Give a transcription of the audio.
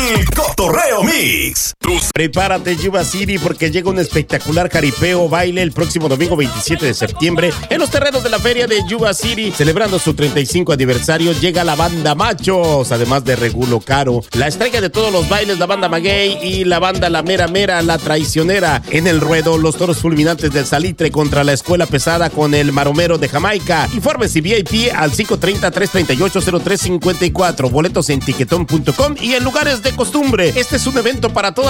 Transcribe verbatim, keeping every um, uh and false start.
El Cotorreo Mix. Prepárate, Yuba City, porque llega un espectacular jaripeo baile el próximo domingo veintisiete de septiembre en los terrenos de la feria de Yuba City. Celebrando su treinta y cinco aniversario, llega la banda Machos, además de Regulo Caro, la estrella de todos los bailes, la banda Maguey y la banda La Mera Mera, la traicionera. En el ruedo, los toros fulminantes del Salitre contra la escuela pesada con el maromero de Jamaica. Informes y V I P al cinco treinta, tres treinta y ocho, cero tres cincuenta y cuatro. Boletos en tiquetón punto com y en lugares de costumbre. Este es un evento para toda